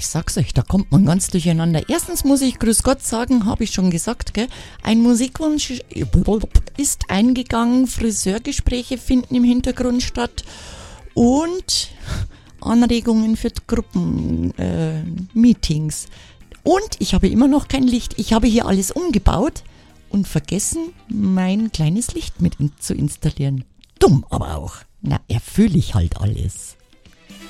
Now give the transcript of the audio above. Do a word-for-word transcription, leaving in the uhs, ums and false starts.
Ich sag's euch, da kommt man ganz durcheinander. Erstens muss ich Grüß Gott sagen, habe ich schon gesagt, gell? Ein Musikwunsch ist eingegangen, Friseurgespräche finden im Hintergrund statt und Anregungen für Gruppenmeetings. Äh, Meetings. Und ich habe immer noch kein Licht. Ich habe hier alles umgebaut und vergessen, mein kleines Licht mit in- zu installieren. Dumm aber auch. Na, erfülle ich halt alles.